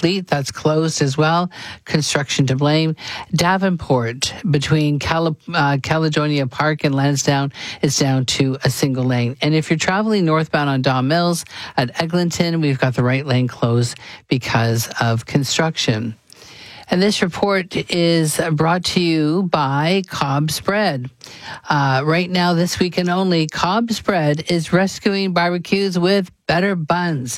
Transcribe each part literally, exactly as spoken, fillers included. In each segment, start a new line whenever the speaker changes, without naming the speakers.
Fleet, that's closed as well. Construction to blame. Davenport between Cal- uh, Caledonia Park and Lansdowne is down to a single lane. And if you're traveling northbound on Don Mills at Eglinton, we've got the right lane closed because of construction. And this report is brought to you by Cobb's Bread. Uh, right now, this weekend only, Cobb's Bread is rescuing barbecues with better buns.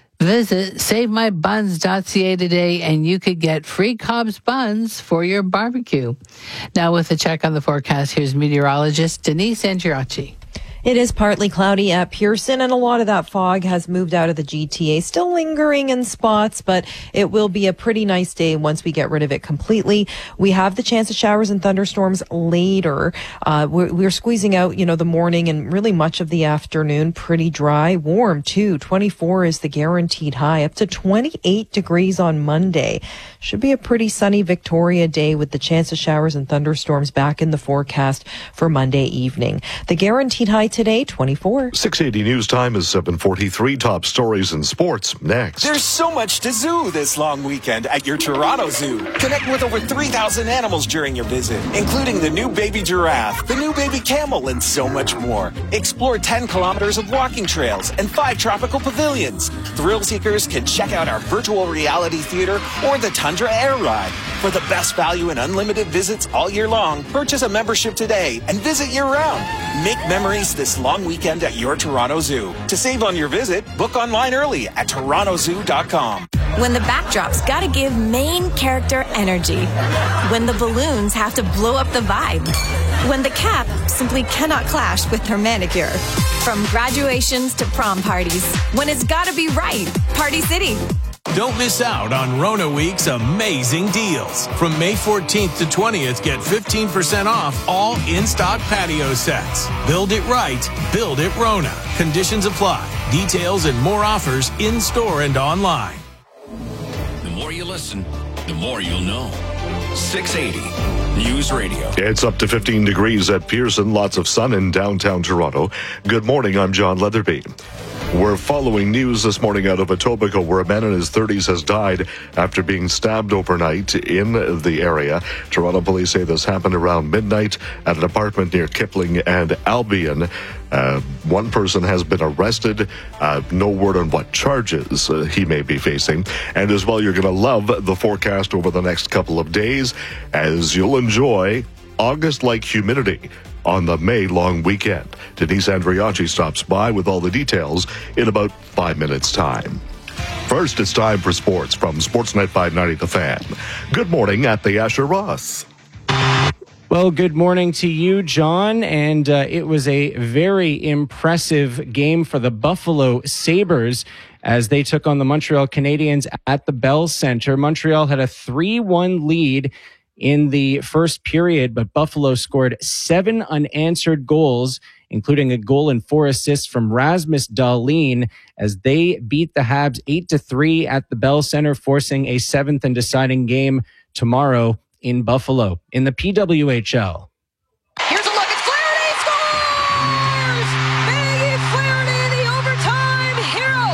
Visit save my buns dot c a today and you could get free Cobb's buns for your barbecue. Now with a check on the forecast, here's meteorologist Denise Andriacci.
It is partly cloudy at Pearson, and a lot of that fog has moved out of the G T A. Still lingering in spots, but it will be a pretty nice day once we get rid of it completely. We have the chance of showers and thunderstorms later. Uh, we're, we're squeezing out, you know, the morning and really much of the afternoon. Pretty dry, warm too. twenty-four is the guaranteed high, up to twenty-eight degrees on Monday. Should be a pretty sunny Victoria day with the chance of showers and thunderstorms back in the forecast for Monday evening. The guaranteed high today, twenty-four.
six eighty News Time is seven forty-three. Top stories in sports next.
There's so much to zoo this long weekend at your Toronto Zoo. Connect with over three thousand animals during your visit, including the new baby giraffe, the new baby camel, and so much more. Explore ten kilometers of walking trails and five tropical pavilions. Thrill seekers can check out our virtual reality theater or the Tundra Air Ride. For the best value and unlimited visits all year long, purchase a membership today and visit year-round. Make memories this long weekend at your Toronto Zoo. To save on your visit, book online early at toronto zoo dot com.
When the backdrop's gotta give main character energy. When the balloons have to blow up the vibe. When the cap simply cannot clash with her manicure. From graduations to prom parties. When it's gotta be right. Party City.
Don't miss out on Rona Week's amazing deals. From May fourteenth to twentieth, get fifteen percent off all in-stock patio sets. Build it right, build it Rona. Conditions apply. Details and more offers in-store and online.
The more you listen, the more you'll know. six eighty News Radio.
It's up to fifteen degrees at Pearson. Lots of sun in downtown Toronto. Good morning, I'm John Leatherby. We're following news this morning out of Etobicoke, where a man in his thirties has died after being stabbed overnight in the area. Toronto police say this happened around midnight at an apartment near Kipling and Albion. Uh, one person has been arrested. Uh, no word on what charges uh, he may be facing. And as well, you're going to love the forecast over the next couple of days as you'll enjoy August-like humidity on the May long weekend. Denise Andriacci stops by with all the details in about five minutes' time. First, it's time for sports from Sportsnet five ninety The Fan. Good morning at the Asher Ross.
Well, good morning to you, John. And uh, it was a very impressive game for the Buffalo Sabres as they took on the Montreal Canadiens at the Bell Centre. Montreal had a three one lead in the first period, but Buffalo scored seven unanswered goals, including a goal and four assists from Rasmus Dahlin, as they beat the Habs eight to three at the Bell Centre, forcing a seventh and deciding game tomorrow in Buffalo. In the P W H L.
Here's a look. It's Flaherty scores! Maggie Flaherty, the overtime hero.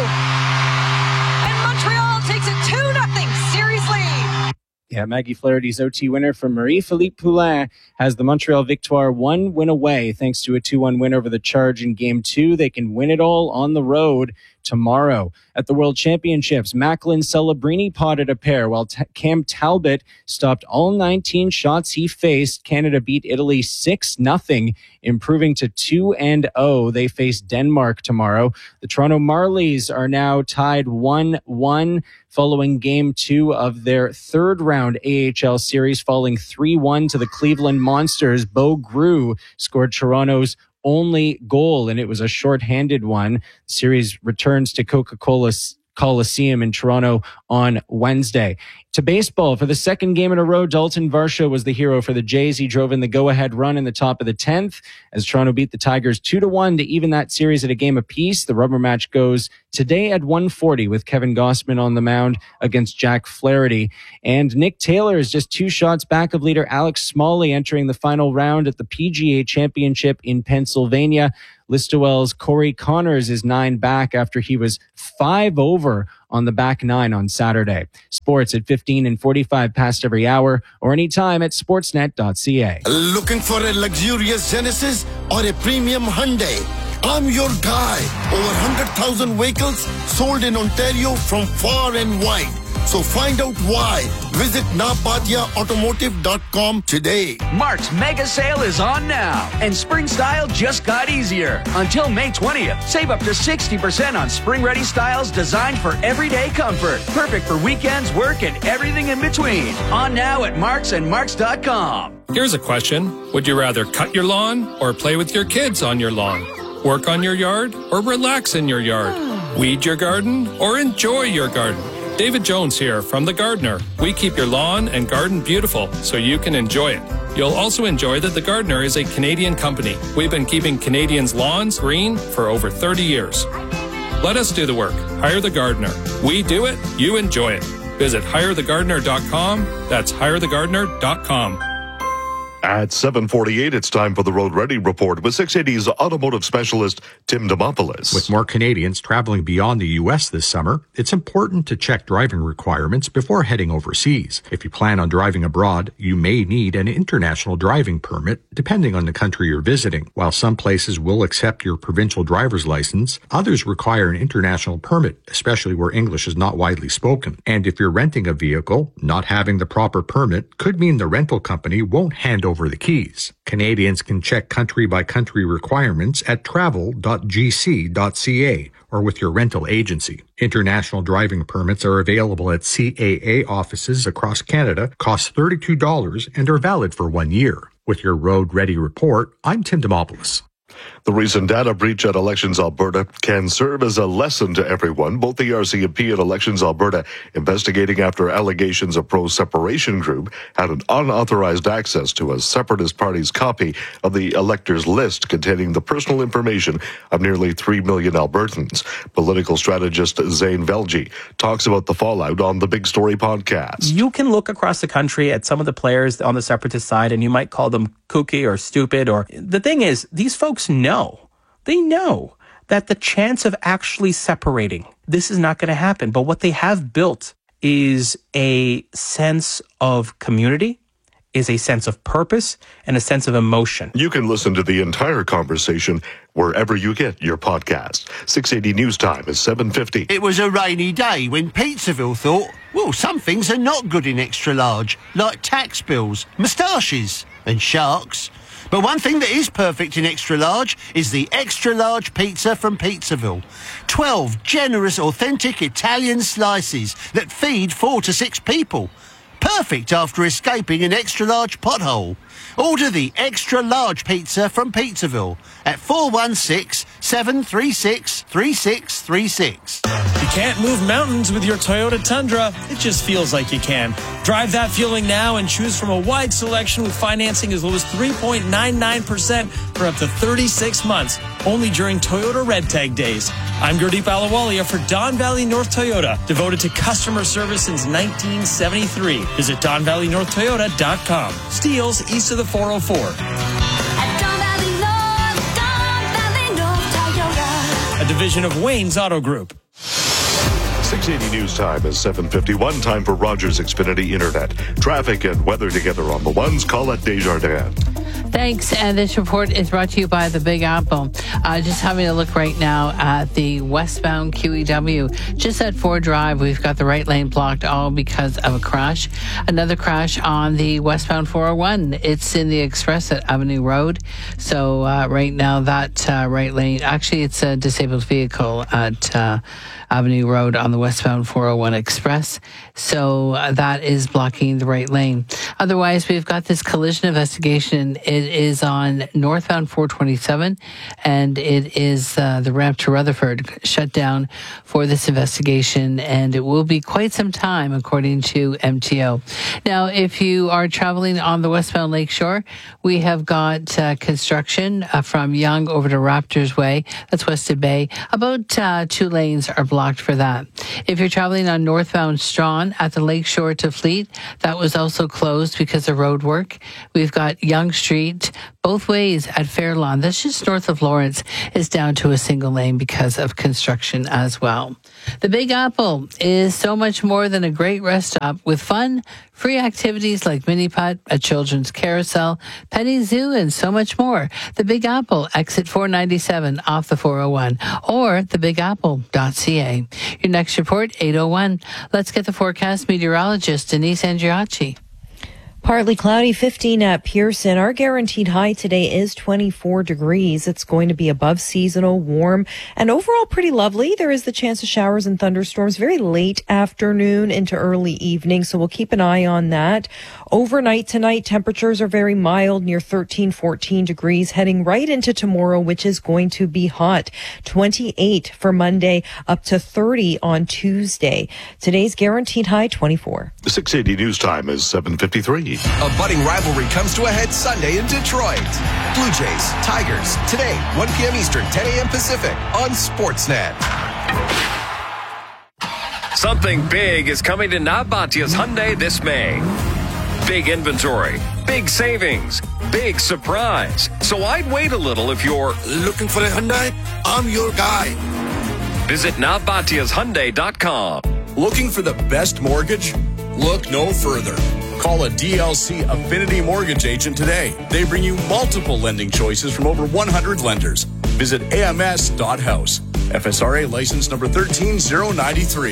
And Montreal takes it two nothing series lead.
Yeah, Maggie Flaherty's O T winner from Marie-Philippe Poulin has the Montreal Victoire one win away thanks to a two one win over the Charge in Game two. They can win it all on the road tomorrow. At the World Championships, Macklin Celebrini potted a pair while T- Cam Talbot stopped all nineteen shots he faced. Canada beat Italy six nothing, improving to two and oh. They face Denmark tomorrow. The Toronto Marlies are now tied one one following game two of their third round A H L series, falling three one to the Cleveland Monsters. Bo Grew scored Toronto's only goal, and it was a shorthanded one. The series returns to Coca-Cola Coliseum in Toronto on Wednesday. To baseball, for the second game in a row, Dalton Varsho was the hero for the Jays. He drove in the go-ahead run in the top of the tenth as Toronto beat the Tigers two to one to even that series at a game apiece. The rubber match goes today at one forty with Kevin Gossman on the mound against Jack Flaherty. And Nick Taylor is just two shots back of leader Alex Smalley entering the final round at the P G A Championship in Pennsylvania. Listowel's Corey Connors is nine back after he was five over on the back nine on Saturday. Sports at fifteen and forty-five past every hour or anytime at sportsnet dot c a.
Looking for a luxurious Genesis or a premium Hyundai? I'm your guy. Over one hundred thousand vehicles sold in Ontario from far and wide. So find out why. Visit napatia automotive dot com today.
Mark's mega sale is on now, and spring style just got easier. Until May twentieth, save up to sixty percent on spring-ready styles designed for everyday comfort. Perfect for weekends, work, and everything in between. On now at marks and marks dot com.
Here's a question. Would you rather cut your lawn or play with your kids on your lawn? Work on your yard or relax in your yard? Weed your garden or enjoy your garden? David Jones here from The Gardener. We keep your lawn and garden beautiful so you can enjoy it. You'll also enjoy that The Gardener is a Canadian company. We've been keeping Canadians' lawns green for over thirty years. Let us do the work. Hire The Gardener. We do it, you enjoy it. Visit hire the gardener dot com. That's hire the gardener dot com.
At seven forty-eight, it's time for the Road Ready Report with six eighty's automotive specialist Tim Demopoulos.
With more Canadians traveling beyond the U S this summer, it's important to check driving requirements before heading overseas. If you plan on driving abroad, you may need an international driving permit, depending on the country you're visiting. While some places will accept your provincial driver's license, others require an international permit, especially where English is not widely spoken. And if you're renting a vehicle, not having the proper permit could mean the rental company won't hand over the keys. Canadians can check country-by-country requirements at travel dot g c dot c a or with your rental agency. International driving permits are available at C A A offices across Canada, cost thirty-two dollars, and are valid for one year. With your Road Ready Report, I'm Tim Demopoulos.
The recent data breach at Elections Alberta can serve as a lesson to everyone. Both the R C M P and Elections Alberta, investigating after allegations a pro-separation group had an unauthorized access to a separatist party's copy of the electors' list containing the personal information of nearly three million Albertans. Political strategist Zane Velji talks about the fallout on the Big Story podcast.
You can look across the country at some of the players on the separatist side and you might call them kooky or stupid. Or the thing is, these folks know, they know that the chance of actually separating, this is not going to happen. But what they have built is a sense of community, is a sense of purpose, and a sense of emotion.
You can listen to the entire conversation wherever you get your podcast. six eighty News Time is seven fifty.
It was a rainy day when Pizzaville thought, well, some things are not good in extra large, like tax bills, moustaches, and sharks. But one thing that is perfect in extra large is the extra large pizza from Pizzaville. Twelve generous, authentic Italian slices that feed four to six people. Perfect after escaping an extra large pothole. Order the extra large pizza from Pizzaville at four one six, seven three six, three six three six.
You can't move mountains with your Toyota Tundra. It just feels like you can. Drive that feeling now and choose from a wide selection with financing as low as three point nine nine percent for up to thirty-six months, only during Toyota Red Tag Days. I'm Gurdeep Ahluwalia for Don Valley North Toyota, devoted to customer service since nineteen seventy-three. Visit don valley north toyota dot com. Steeles east of the four oh four. A division of Wayne's Auto Group.
six eighty News Time is seven fifty-one. Time for Rogers Xfinity Internet. Traffic and weather together on the ones. Call at Desjardins.
Thanks. And this report is brought to you by the Big Apple. Uh, just having a look right now at the westbound Q E W. Just at Ford Drive, we've got the right lane blocked, all because of a crash. Another crash on the westbound four oh one. It's in the Express at Avenue Road. So uh, right now, that uh, right lane, actually, it's a disabled vehicle at uh, Avenue Road on the westbound four oh one Express. So uh, that is blocking the right lane. Otherwise, we've got this collision investigation. It is on northbound four twenty-seven, and it is uh, the ramp to Rutherford shut down for this investigation, and it will be quite some time, according to M T O. Now, if you are traveling on the westbound Lakeshore, we have got uh, construction uh, from Yonge over to Raptors Way. That's Wested Bay. About uh, two lanes are blocked. blocked for that. If you're traveling on northbound Strawn at the Lakeshore to Fleet, that was also closed because of road work. We've got Yonge Street both ways at Fairlawn. That's just north of Lawrence, is down to a single lane because of construction as well. The Big Apple is so much more than a great rest stop with fun, free activities like mini-putt, a children's carousel, petting zoo, and so much more. The Big Apple, exit four ninety-seven off the four oh one, or the big apple dot c a. Your next report, eight oh one. Let's get the forecast. Meteorologist Denise Andriacci.
Partly cloudy, fifteen at Pearson. Our guaranteed high today is twenty-four degrees. It's going to be above seasonal, warm, and overall pretty lovely. There is the chance of showers and thunderstorms very late afternoon into early evening, so we'll keep an eye on that. Overnight tonight, temperatures are very mild, near thirteen, fourteen degrees, heading right into tomorrow, which is going to be hot. twenty-eight for Monday, up to thirty on Tuesday. Today's guaranteed high, twenty-four.
The six eighty news time is seven fifty-three.
A budding rivalry comes to a head Sunday in Detroit. Blue Jays, Tigers, today, one p.m. Eastern, ten a.m. Pacific on Sportsnet.
Something big is coming to Navbatia's Hyundai this May. Big inventory, big savings, big surprise. So I'd wait a little if you're
looking for a Hyundai. I'm your guy.
Visit Navbatias Hyundai dot com.
Looking for the best mortgage? Look no further. Call a D L C Affinity Mortgage agent today. They bring you multiple lending choices from over one hundred lenders. Visit A M S dot house. F S R A license number one three zero nine three.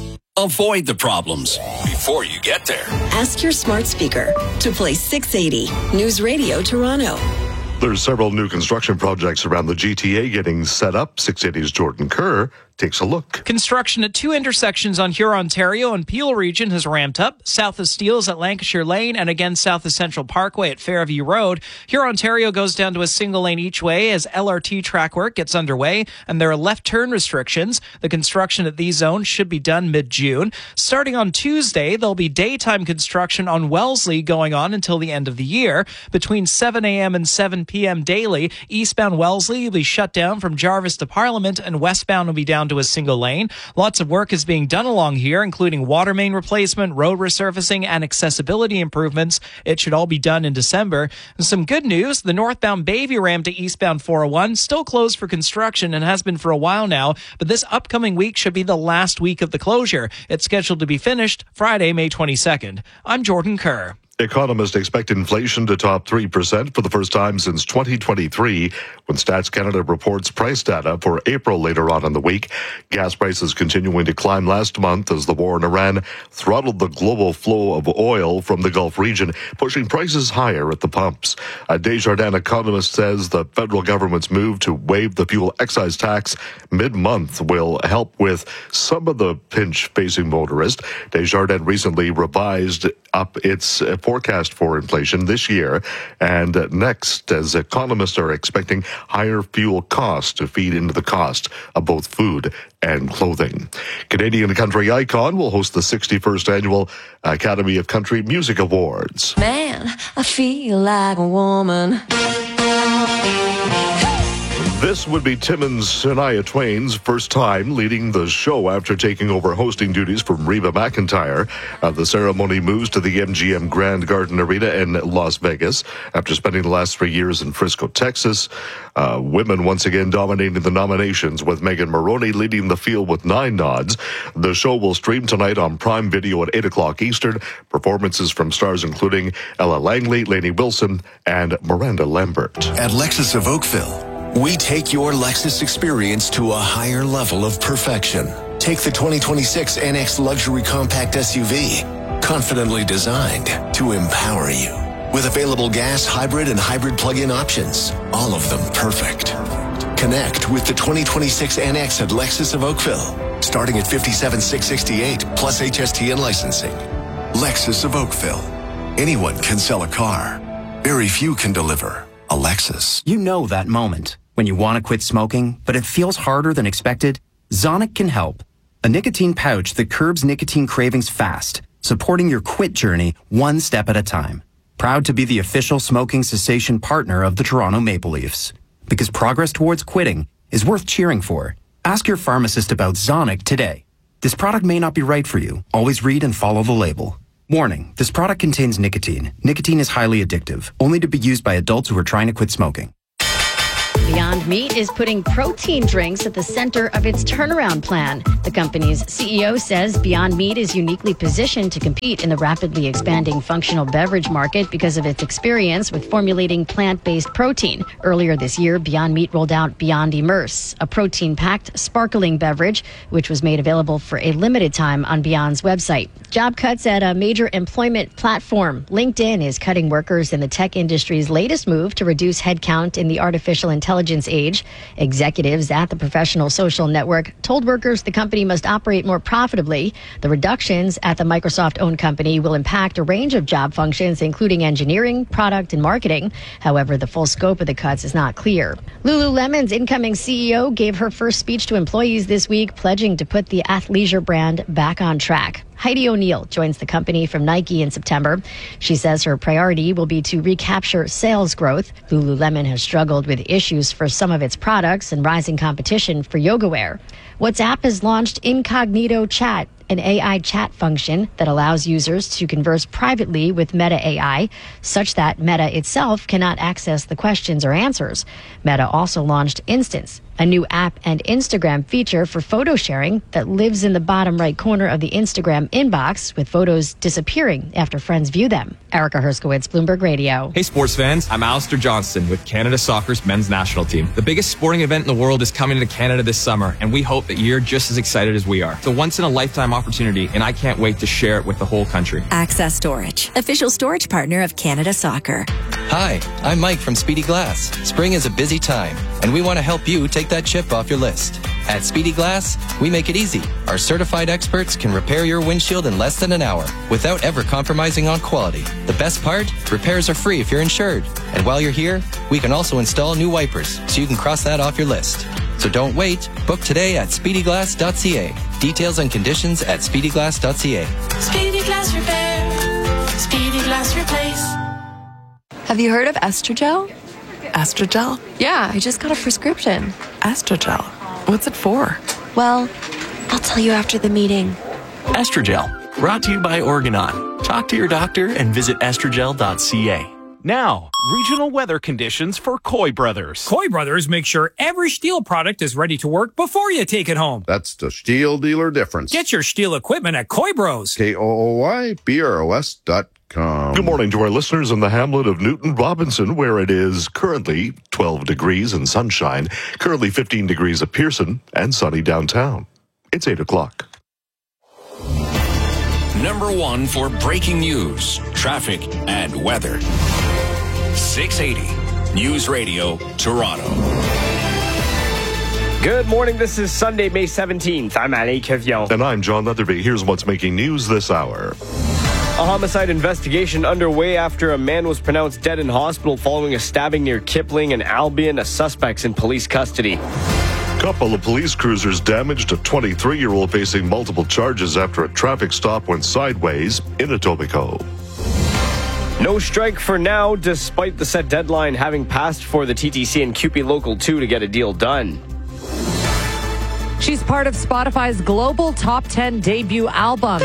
Avoid the problems before you get there.
Ask your smart speaker to play six eighty News Radio Toronto.
There's several new construction projects around the G T A getting set up. six eighty's Jordan Kerr takes a look.
Construction at two intersections on Huron-Ontario and Peel region has ramped up. South of Steeles at Lancashire Lane and again south of Central Parkway at Fairview Road. Huron-Ontario goes down to a single lane each way as L R T track work gets underway and there are left turn restrictions. The construction at these zones should be done mid-June. Starting on Tuesday, there'll be daytime construction on Wellesley going on until the end of the year. Between seven a.m. and seven p.m. daily, eastbound Wellesley will be shut down from Jarvis to Parliament and westbound will be down to a single lane. Lots of work is being done along here, including water main replacement, road resurfacing, and accessibility improvements. It should all be done in December. And some good news, the northbound Bayview Ram to eastbound four oh one still closed for construction and has been for a while now, but this upcoming week should be the last week of the closure. It's scheduled to be finished Friday, May twenty-second. I'm Jordan Kerr.
Economists expect inflation to top three percent for the first time since twenty twenty-three, when Stats Canada reports price data for April later on in the week. Gas prices continuing to climb last month as the war in Iran throttled the global flow of oil from the Gulf region, pushing prices higher at the pumps. A Desjardins economist says the federal government's move to waive the fuel excise tax mid-month will help with some of the pinch facing motorists. Desjardins recently revised up its forecast for inflation this year and next, as economists are expecting higher fuel costs to feed into the cost of both food and clothing. Canadian country icon will host the sixty-first annual Academy of Country Music Awards.
Man, I feel like a woman.
This would be Tim and Shania Twain's first time leading the show after taking over hosting duties from Reba McEntire. Uh, the ceremony moves to the M G M Grand Garden Arena in Las Vegas after spending the last three years in Frisco, Texas. Uh, women once again dominating the nominations, with Megan Moroney leading the field with nine nods. The show will stream tonight on Prime Video at eight o'clock Eastern. Performances from stars including Ella Langley, Lainey Wilson, and Miranda Lambert.
At Lexus of Oakville, we take your Lexus experience to a higher level of perfection. Take the twenty twenty-six N X Luxury Compact S U V, confidently designed to empower you. With available gas, hybrid, and hybrid plug-in options, all of them perfect. Connect with the twenty twenty-six N X at Lexus of Oakville, starting at fifty-seven thousand six hundred sixty-eight dollars plus H S T and licensing. Lexus of Oakville. Anyone can sell a car. Very few can deliver a Lexus.
You know that moment when you want to quit smoking, but it feels harder than expected? Zonic can help. A nicotine pouch that curbs nicotine cravings fast, supporting your quit journey one step at a time. Proud to be the official smoking cessation partner of the Toronto Maple Leafs. Because progress towards quitting is worth cheering for. Ask your pharmacist about Zonic today. This product may not be right for you. Always read and follow the label. Warning, this product contains nicotine. Nicotine is highly addictive, only to be used by adults who are trying to quit smoking.
Beyond Meat is putting protein drinks at the center of its turnaround plan. The company's C E O says Beyond Meat is uniquely positioned to compete in the rapidly expanding functional beverage market because of its experience with formulating plant-based protein. Earlier this year, Beyond Meat rolled out Beyond Immerse, a protein-packed sparkling beverage, which was made available for a limited time on Beyond's website. Job cuts at a major employment platform. LinkedIn is cutting workers in the tech industry's latest move to reduce headcount in the artificial intelligence age. Executives at the professional social network told workers the company must operate more profitably. The reductions at the Microsoft-owned company will impact a range of job functions, including engineering, product, and marketing. However, the full scope of the cuts is not clear. Lululemon's incoming C E O gave her first speech to employees this week, pledging to put the athleisure brand back on track. Heidi O'Neill joins the company from Nike in September. She says her priority will be to recapture sales growth. Lululemon has struggled with issues for some of its products and rising competition for yoga wear. WhatsApp has launched Incognito Chat, an A I chat function that allows users to converse privately with Meta A I, such that Meta itself cannot access the questions or answers. Meta also launched Instance, a new app and Instagram feature for photo sharing that lives in the bottom right corner of the Instagram inbox, with photos disappearing after friends view them. Erica Herskowitz, Bloomberg Radio.
Hey sports fans, I'm Alistair Johnston with Canada Soccer's men's national team. The biggest sporting event in the world is coming to Canada this summer, and we hope that you're just as excited as we are. It's a once-in-a-lifetime opportunity, and I can't wait to share it with the whole country.
Access Storage, official storage partner of Canada Soccer.
Hi, I'm Mike from Speedy Glass. Spring is a busy time, and we want to help you take that chip off your list. At Speedy Glass, we make it easy. Our certified experts can repair your windshield in less than an hour without ever compromising on quality. The best part? Repairs are free if you're insured. And while you're here, we can also install new wipers so you can cross that off your list. So don't wait. Book today at speedy glass dot c a. Details and conditions at speedy glass dot c a.
Speedy Glass Repair. Speedy Glass Replace.
Have you heard of Estrogel? Estrogel? Yeah, I just got a prescription. Estrogel? What's it for?
Well, I'll tell you after the meeting.
Estrogel, brought to you by Organon. Talk to your doctor and visit estrogel dot c a.
Now, regional weather conditions for Coy Brothers.
Coy Brothers make sure every Stihl product is ready to work before you take it home.
That's the Stihl dealer difference.
Get your Stihl equipment at Coy Bros.
K O O Y B R O S dot com.
Good morning to our listeners in the hamlet of Newton Robinson, where it is currently twelve degrees and sunshine, currently fifteen degrees at Pearson, and sunny downtown. It's eight o'clock.
Number one for breaking news, traffic, and weather. six eighty News Radio, Toronto.
Good morning. This is Sunday, May seventeenth. I'm Ali Kevion.
And I'm John Leatherby. Here's what's making news this hour.
A homicide investigation underway after a man was pronounced dead in hospital following a stabbing near Kipling and Albion. A suspect's in police custody.
Couple of police cruisers damaged. A twenty-three-year-old facing multiple charges after a traffic stop went sideways in Etobicoke.
No strike for now, despite the set deadline having passed for the T T C and C U P E Local two to get a deal done.
She's part of Spotify's global top ten debut album.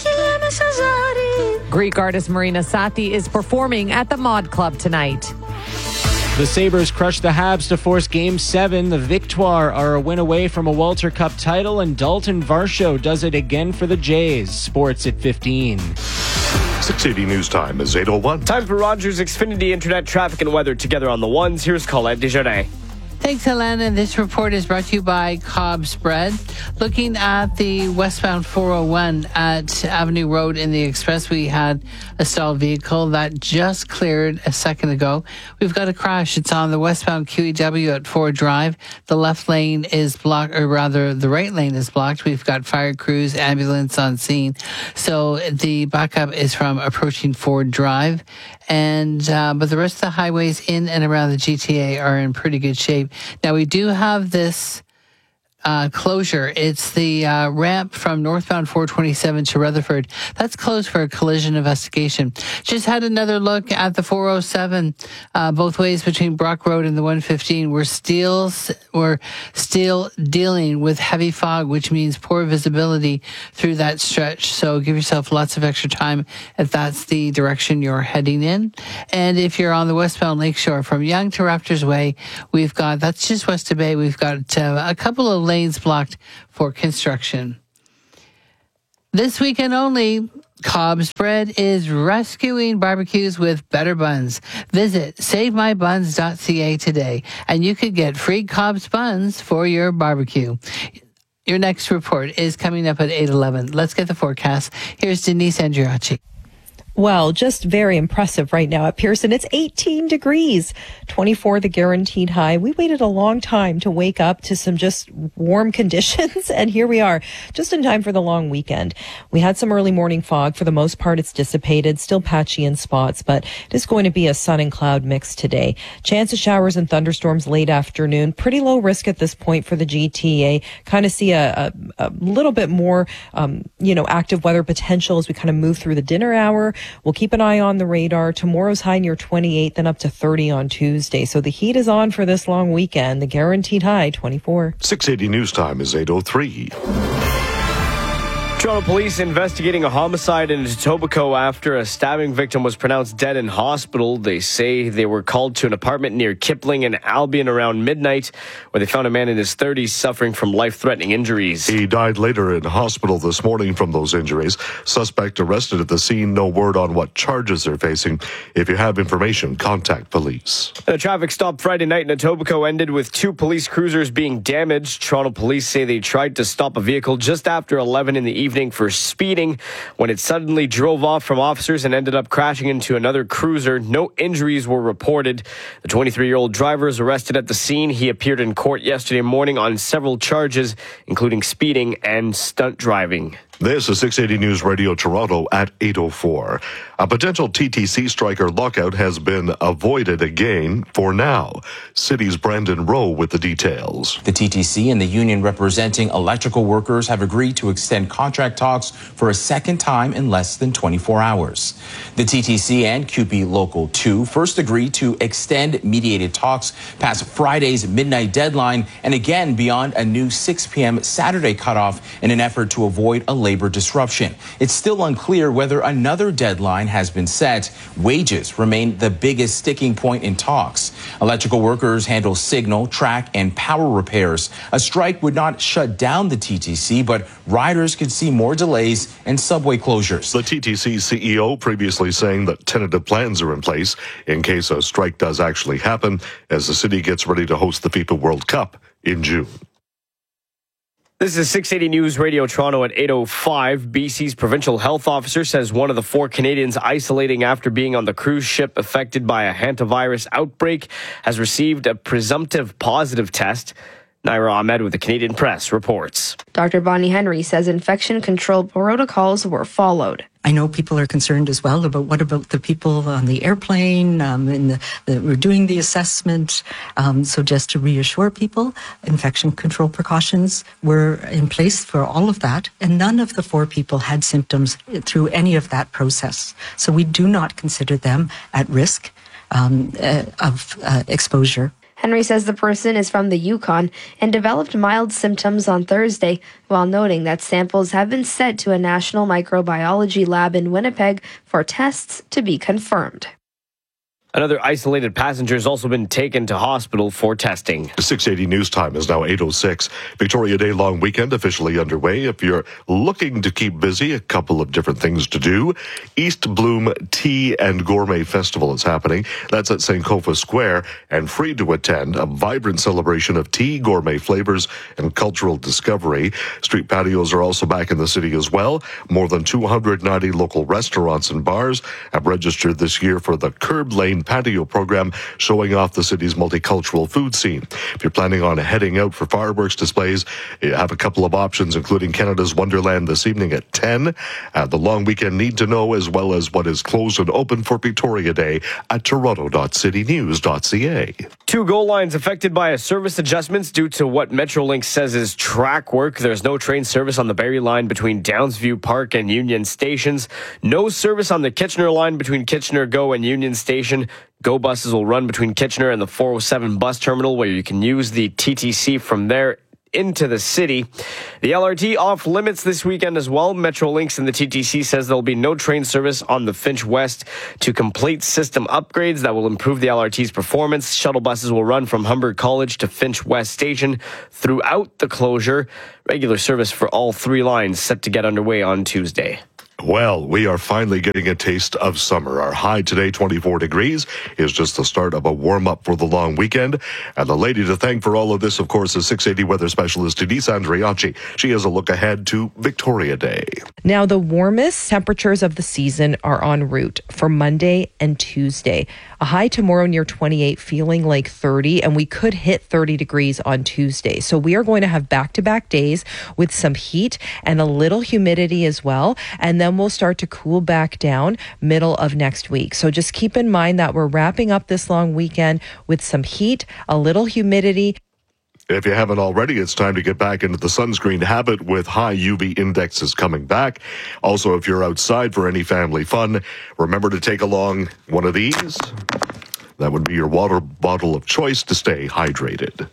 Greek artist Marina Sati is performing at the Mod Club tonight.
The Sabres crushed the Habs to force Game seven. The Victoire are a win away from a Walter Cup title, and Dalton Varsho does it again for the Jays. Sports at fifteen.
six eighty News Time is eight oh one.
Time for Rogers Xfinity Internet traffic and weather together on the ones. Here's Colette Desjardins.
Thanks, Helena. This report is brought to you by Cobb's Bread. Looking at the westbound four oh one at Avenue Road in the Express, we had a stalled vehicle that just cleared a second ago. We've got a crash. It's on the westbound Q E W at Ford Drive. The left lane is blocked, or rather the right lane is blocked. We've got fire crews, ambulance on scene. So the backup is from approaching Ford Drive. And uh, but the rest of the highways in and around the G T A are in pretty good shape. Now, we do have this uh, closure. It's the uh, ramp from northbound four twenty-seven to Rutherford. That's closed for a collision investigation. Just had another look at the four oh seven, uh, both ways between Brock Road and the one fifteen. We're still, we're still dealing with heavy fog, which means poor visibility through that stretch. So give yourself lots of extra time if that's the direction you're heading in. And if you're on the westbound Lakeshore from Yonge to Raptors Way, we've got, that's just west of Bay, we've got uh, a couple of lanes blocked for construction. This weekend only, Cobb's Bread is rescuing barbecues with better buns. Visit save my buns dot c a today, and you could get free Cobb's buns for your barbecue. Your next report is coming up at eight eleven. Let's get the forecast. Here's Denise Andriachi.
Well, just very impressive right now at Pearson. It's eighteen degrees, twenty-four the guaranteed high. We waited a long time to wake up to some just warm conditions, and here we are, just in time for the long weekend. We had some early morning fog. For the most part, it's dissipated, still patchy in spots, but it is going to be a sun and cloud mix today. Chance of showers and thunderstorms late afternoon. Pretty low risk at this point for the G T A. Kind of see a, a, a little bit more, um, you know, active weather potential as we kind of move through the dinner hour. We'll keep an eye on the radar. Tomorrow's high near twenty-eight, then up to thirty on Tuesday. So the heat is on for this long weekend. The guaranteed high, twenty-four.
six eighty News Time is eight oh three.
Toronto police investigating a homicide in Etobicoke after a stabbing victim was pronounced dead in hospital. They say they were called to an apartment near Kipling and Albion around midnight, where they found a man in his thirties suffering from life-threatening injuries.
He died later in hospital this morning from those injuries. Suspect arrested at the scene. No word on what charges they're facing. If you have information, contact police.
A traffic stop Friday night in Etobicoke ended with two police cruisers being damaged. Toronto police say they tried to stop a vehicle just after eleven in the evening for speeding when it suddenly drove off from officers and ended up crashing into another cruiser. No injuries were reported. The twenty-three-year-old driver is arrested at the scene. He appeared in court yesterday morning on several charges, including speeding and stunt driving.
This is six eighty News Radio Toronto at eight oh four. A potential T T C strike or lockout has been avoided again for now. City's Brandon Rowe with the details.
The T T C and the union representing electrical workers have agreed to extend contract talks for a second time in less than twenty-four hours. The T T C and C U P E Local two first agreed to extend mediated talks past Friday's midnight deadline and again beyond a new six p.m. Saturday cutoff in an effort to avoid a labor disruption. It's still unclear whether another deadline has been set. Wages remain the biggest sticking point in talks. Electrical workers handle signal, track, and power repairs. A strike would not shut down the T T C, but riders could see more delays and subway closures.
The T T C C E O previously saying that tentative plans are in place in case a strike does actually happen as the city gets ready to host the FIFA World Cup in June.
This is six eighty News Radio Toronto at eight oh five. B C's provincial health officer says one of the four Canadians isolating after being on the cruise ship affected by a hantavirus outbreak has received a presumptive positive test. Naira Ahmed with the Canadian Press reports.
Doctor Bonnie Henry says infection control protocols were followed.
I know people are concerned as well about what about the people on the airplane um, and the, the, we're doing the assessment. Um, so just to reassure people, infection control precautions were in place for all of that. And none of the four people had symptoms through any of that process. So we do not consider them at risk um, uh, of uh, exposure.
Henry says the person is from the Yukon and developed mild symptoms on Thursday, while noting that samples have been sent to a national microbiology lab in Winnipeg for tests to be confirmed.
Another isolated passenger has also been taken to hospital for testing.
six eighty News Time is now eight oh six. Victoria Day long weekend officially underway. If you're looking to keep busy, a couple of different things to do. East Bloom Tea and Gourmet Festival is happening. That's at Sankofa Square and free to attend. A vibrant celebration of tea, gourmet flavors, and cultural discovery. Street patios are also back in the city as well. More than two hundred ninety local restaurants and bars have registered this year for the Curb Lane and patio program showing off the city's multicultural food scene. If you're planning on heading out for fireworks displays, you have a couple of options, including Canada's Wonderland this evening at ten, and the long weekend need to know, as well as what is closed and open for Victoria Day at toronto dot city news dot c a.
Two goal lines affected by a service adjustments due to what Metrolinx says is track work. There's no train service on the Barrie line between Downsview Park and Union stations. No service on the Kitchener line between Kitchener Go and Union Station. Go buses will run between Kitchener and the four oh seven bus terminal, where you can use the T T C from there into the city. The L R T off limits this weekend as well. Metrolinx and the T T C says there'll be no train service on the Finch West to complete system upgrades that will improve the L R T's performance. Shuttle buses will run from Humber College to Finch West Station throughout the closure. Regular service for all three lines set to get underway on Tuesday.
Well, we are finally getting a taste of summer. Our high today, twenty-four degrees, is just the start of a warm-up for the long weekend. And the lady to thank for all of this, of course, is six eighty weather specialist Denise Andriachi. She has a look ahead to Victoria Day.
Now, the warmest temperatures of the season are en route for Monday and Tuesday. A high tomorrow near twenty-eight, feeling like thirty, and we could hit thirty degrees on Tuesday. So we are going to have back-to-back days with some heat and a little humidity as well. And then we'll start to cool back down middle of next week. So just keep in mind that we're wrapping up this long weekend with some heat, a little humidity.
If you haven't already, it's time to get back into the sunscreen habit with high U V indexes coming back. Also, if you're outside for any family fun, remember to take along one of these. That would be your water bottle of choice to stay hydrated.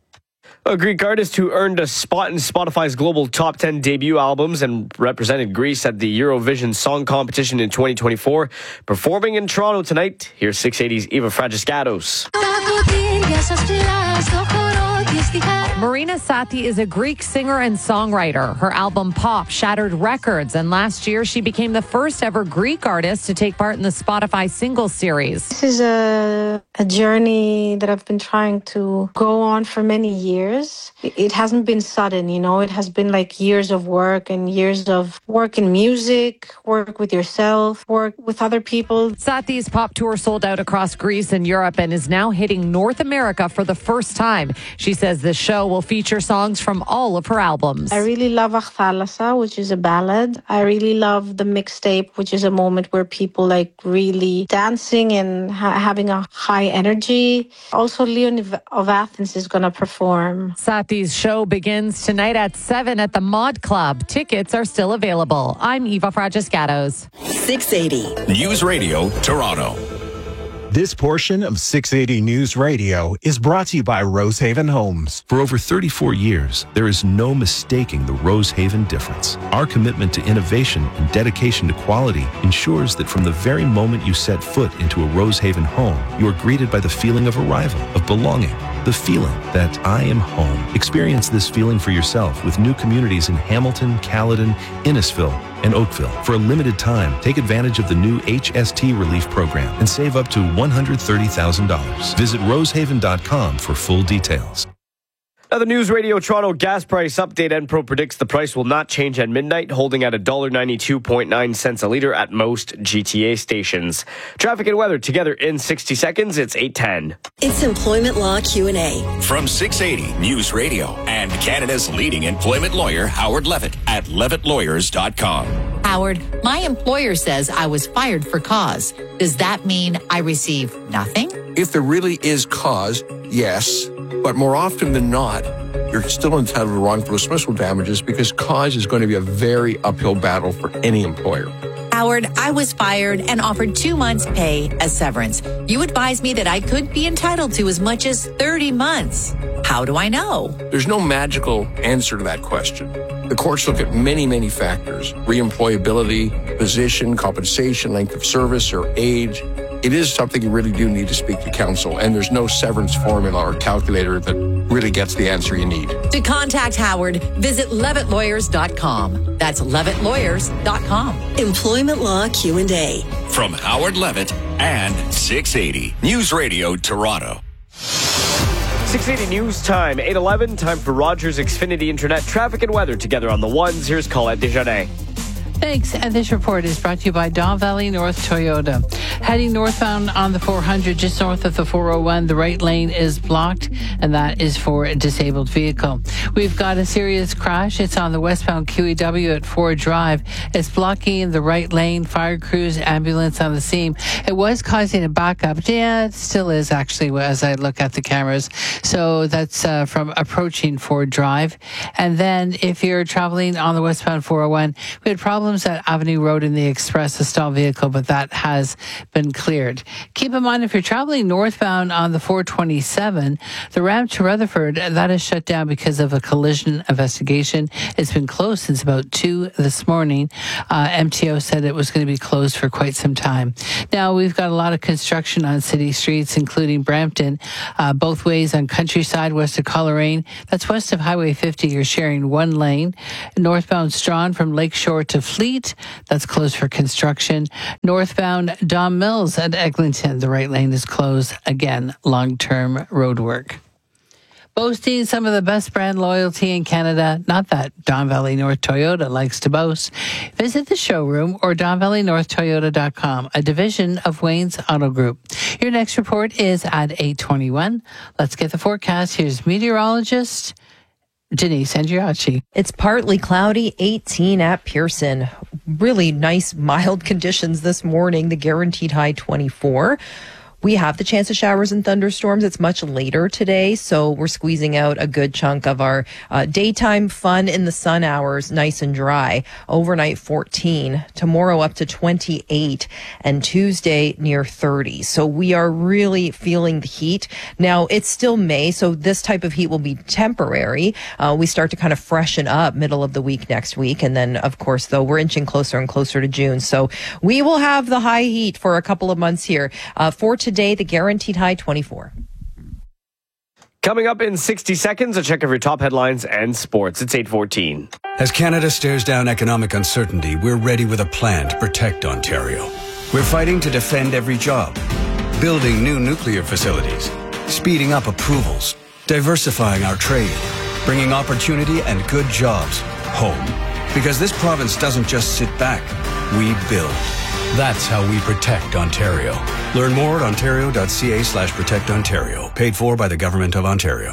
A Greek artist who earned a spot in Spotify's global top ten debut albums and represented Greece at the Eurovision Song Competition in twenty twenty-four. Performing in Toronto tonight, here's six eighty's Eva Fragiskatos.
Marina Sati is a Greek singer and songwriter. Her album Pop shattered records, and last year she became the first ever Greek artist to take part in the Spotify Singles Series.
This is a, a journey that I've been trying to go on for many years. It hasn't been sudden, you know, it has been like years of work and years of work in music, work with yourself, work with other people.
Sati's pop tour sold out across Greece and Europe and is now hitting North America for the first time. She says the show will feature songs from all of her albums.
I really love Achthalassa, which is a ballad. I really love the mixtape, which is a moment where people like really dancing and ha- having a high energy. Also, Leon of Athens is going to perform.
Sati's show begins tonight at seven at the Mod Club. Tickets are still available. I'm Eva Fragiskatos.
six eighty
News Radio, Toronto.
This portion of six eighty News Radio is brought to you by Rosehaven Homes.
For over thirty-four years, there is no mistaking the Rosehaven difference. Our commitment to innovation and dedication to quality ensures that from the very moment you set foot into a Rosehaven home, you are greeted by the feeling of arrival, of belonging, the feeling that I am home. Experience this feeling for yourself with new communities in Hamilton, Caledon, Innisfil, and Oakville. For a limited time, take advantage of the new H S T relief program and save up to one hundred thirty thousand dollars. Visit rosehaven dot com for full details.
Now, the News Radio Toronto gas price update. Enpro predicts the price will not change at midnight, holding at one dollar ninety-two point nine cents a litre at most G T A stations. Traffic and weather together in sixty seconds. It's eight ten.
It's Employment Law Q and A.
From six eighty News Radio and Canada's leading employment lawyer, Howard Levitt, at levitt lawyers dot com.
Howard, my employer says I was fired for cause. Does that mean I receive nothing?
If there really is cause, yes. But more often than not, you're still entitled to wrongful dismissal damages because cause is going to be a very uphill battle for any employer.
Howard, I was fired and offered two months' pay as severance. You advised me that I could be entitled to as much as thirty months. How do I know?
There's no magical answer to that question. The courts look at many, many factors: reemployability, position, compensation, length of service, or age. It is something you really do need to speak to counsel, and there's no severance formula or calculator that really gets the answer you need.
To contact Howard, visit levitt lawyers dot com. That's levitt lawyers dot com.
Employment Law Q and A.
From Howard Levitt and six eighty News Radio Toronto.
six eighty News Time, eight eleven. Time for Rogers Xfinity Internet traffic and weather together on the ones. Here's Colette Desjardins.
Thanks. And this report is brought to you by Don Valley North Toyota. Heading northbound on the four hundred, just north of the four oh one, the right lane is blocked, and that is for a disabled vehicle. We've got a serious crash. It's on the westbound Q E W at Ford Drive. It's blocking the right lane. Fire crews, ambulance on the scene. It was causing a backup. Yeah, it still is actually as I look at the cameras. So that's uh, from approaching Ford Drive. And then if you're traveling on the westbound four oh one, we had problems at Avenue Road in the Express, a stalled vehicle, but that has been cleared. Keep in mind, if you're traveling northbound on the four twenty-seven, the ramp to Rutherford, that is shut down because of a collision investigation. It's been closed since about two this morning. Uh, M T O said it was going to be closed for quite some time. Now, we've got a lot of construction on city streets, including Brampton, uh, both ways on Countryside, west of Coleraine. That's west of Highway fifty. You're sharing one lane. Northbound Strawn from Lakeshore to Fleet, that's closed for construction. Northbound Don Mills at Eglinton, the right lane is closed. Again, long-term road work. Boasting some of the best brand loyalty in Canada, not that Don Valley North Toyota likes to boast. Visit the showroom or don valley north toyota dot com, a division of Wayne's Auto Group. Your next report is at eight twenty-one. Let's get the forecast. Here's meteorologist Denise Andriachi.
It's partly cloudy, eighteen at Pearson. Really nice, mild conditions this morning. The guaranteed high twenty-four. We have the chance of showers and thunderstorms. It's much later today, so we're squeezing out a good chunk of our uh, daytime fun in the sun hours, nice and dry. Overnight fourteen, tomorrow up to twenty-eight, and Tuesday near thirty. So we are really feeling the heat. Now, it's still May, so this type of heat will be temporary. Uh, we start to kind of freshen up middle of the week next week, and then, of course, though, we're inching closer and closer to June. So we will have the high heat for a couple of months here. Uh, for today, the guaranteed high twenty-four.
Coming up in sixty seconds, a check of your top headlines and sports. It's eight fourteen.
As Canada stares down economic uncertainty, we're ready with a plan to protect Ontario. We're fighting to defend every job, building new nuclear facilities, speeding up approvals, diversifying our trade, bringing opportunity and good jobs home. Because this province doesn't just sit back, we build. That's how we protect Ontario. Learn more at ontario.ca slash protect Ontario. Paid for by the Government of Ontario.